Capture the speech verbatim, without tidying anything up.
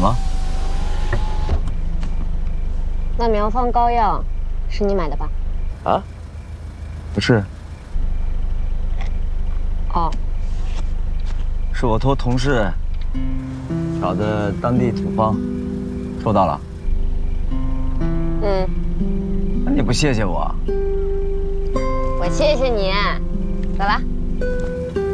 么？ 那苗方膏药是你买的吧？ 啊？不是。 哦， 是我托同事找的当地土方，收到了。 嗯， 那你不谢谢我？ 我谢谢你。走了。